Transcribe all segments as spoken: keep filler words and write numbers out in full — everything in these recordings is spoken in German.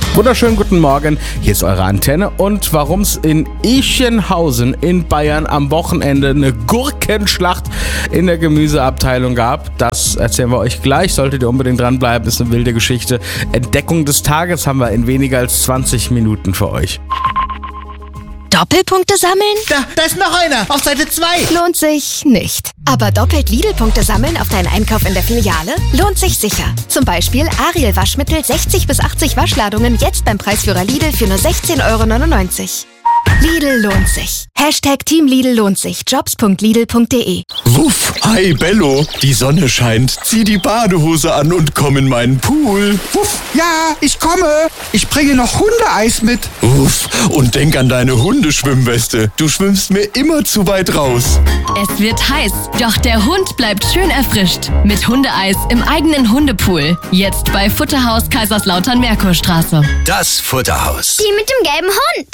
Wunderschönen guten Morgen, hier ist eure Antenne und warum es in Ichenhausen in Bayern am Wochenende eine Gurkenschlacht in der Gemüseabteilung gab, das erzählen wir euch gleich, solltet ihr unbedingt dranbleiben, ist eine wilde Geschichte. Entdeckung des Tages haben wir in weniger als zwanzig Minuten für euch. Doppelpunkte sammeln? Da, da ist noch einer, auf Seite zwei. Lohnt sich nicht. Aber doppelt Lidl-Punkte sammeln auf deinen Einkauf in der Filiale? Lohnt sich sicher. Zum Beispiel Ariel Waschmittel sechzig bis achtzig Waschladungen jetzt beim Preisführer Lidl für nur sechzehn Euro neunundneunzig. Lidl lohnt sich. Hashtag Team Lidl lohnt sich. Jobs punkt lidl punkt de. Wuff, hi Bello, die Sonne scheint. Zieh die Badehose an und komm in meinen Pool. Wuff, ja, ich komme. Ich bringe noch Hundeeis mit. Wuff, und denk an deine Hundeschwimmweste. Du schwimmst mir immer zu weit raus. Es wird heiß, doch der Hund bleibt schön erfrischt. Mit Hundeeis im eigenen Hundepool. Jetzt bei Futterhaus Kaiserslautern-Merkurstraße. Das Futterhaus. Die mit dem gelben Hund.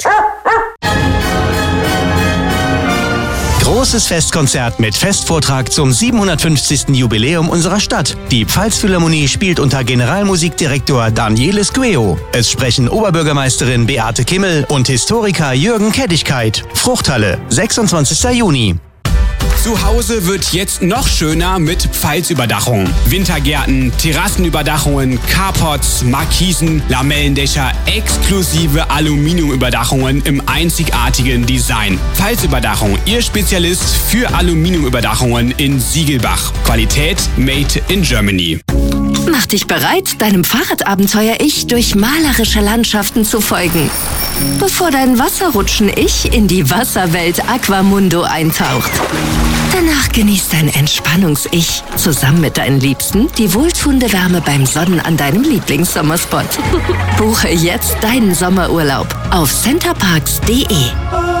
Großes Festkonzert mit Festvortrag zum siebenhundertfünfzigsten Jubiläum unserer Stadt. Die Pfalzphilharmonie spielt unter Generalmusikdirektor Daniele Squeo. Es sprechen Oberbürgermeisterin Beate Kimmel und Historiker Jürgen Kettigkeit. Fruchthalle, sechsundzwanzigster Juni. Zu Hause wird jetzt noch schöner mit Pfalzüberdachung. Wintergärten, Terrassenüberdachungen, Carports, Markisen, Lamellendächer, exklusive Aluminiumüberdachungen im einzigartigen Design. Pfalzüberdachung, Ihr Spezialist für Aluminiumüberdachungen in Siegelbach. Qualität made in Germany. Mach dich bereit, deinem Fahrradabenteuer-Ich durch malerische Landschaften zu folgen. Bevor dein Wasserrutschen-Ich in die Wasserwelt Aquamundo eintaucht. Danach genießt dein Entspannungs-Ich zusammen mit deinen Liebsten die wohltuende Wärme beim Sonnen an deinem Lieblingssommerspot. Buche jetzt deinen Sommerurlaub auf centerparks punkt de.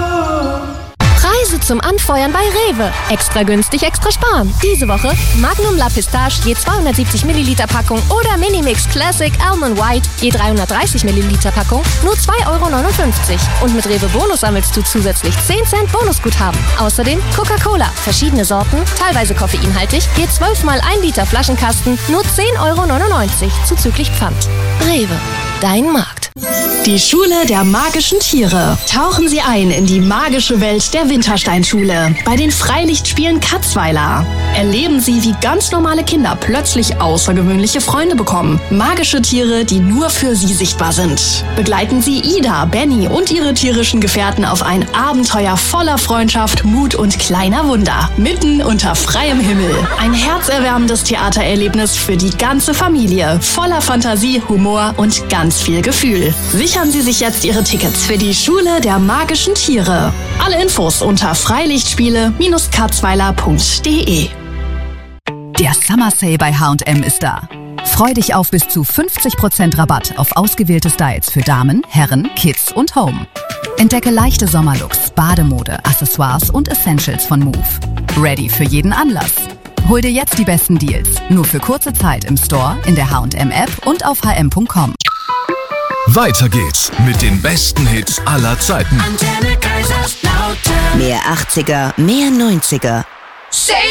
Preise zum Anfeuern bei Rewe. Extra günstig, extra sparen. Diese Woche Magnum La Pistache je zweihundertsiebzig Milliliter Packung oder Minimix Classic Almond White je dreihundertdreißig Milliliter Packung nur zwei Euro neunundfünfzig. Und mit Rewe Bonus sammelst du zusätzlich zehn Cent Bonusguthaben. Außerdem Coca-Cola, verschiedene Sorten, teilweise koffeinhaltig, je zwölf mal ein Liter Flaschenkasten nur zehn Euro neunundneunzig zuzüglich Pfand. Rewe, dein Markt. Die Schule der magischen Tiere. Tauchen Sie ein in die magische Welt der Wintersteinschule bei den Freilichtspielen Katzweiler. Erleben Sie, wie ganz normale Kinder plötzlich außergewöhnliche Freunde bekommen. Magische Tiere, die nur für Sie sichtbar sind. Begleiten Sie Ida, Benny und ihre tierischen Gefährten auf ein Abenteuer voller Freundschaft, Mut und kleiner Wunder. Mitten unter freiem Himmel. Ein herzerwärmendes Theatererlebnis für die ganze Familie. Voller Fantasie, Humor und ganz viel Gefühl. Sichern Sie sich jetzt Ihre Tickets für die Schule der magischen Tiere. Alle Infos unter freilichtspiele Bindestrich katzweiler punkt de. Der Summer Sale bei H und M ist da. Freu dich auf bis zu fünfzig Prozent Rabatt auf ausgewählte Styles für Damen, Herren, Kids und Home. Entdecke leichte Sommerlooks, Bademode, Accessoires und Essentials von Move. Ready für jeden Anlass. Hol dir jetzt die besten Deals. Nur für kurze Zeit im Store, in der H und M App und auf h m punkt com. Weiter geht's mit den besten Hits aller Zeiten. Antenne Kaiserslautern. Mehr achtziger, mehr neunziger.